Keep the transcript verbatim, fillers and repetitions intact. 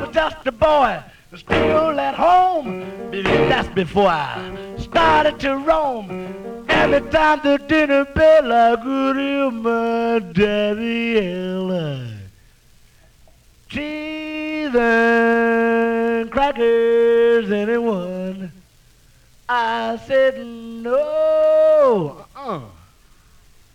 was just a boy, still at home. That's before I started to roam. Every time the dinner bell, I could hear my daddy yell. Cheese and crackers, anyone? I said no,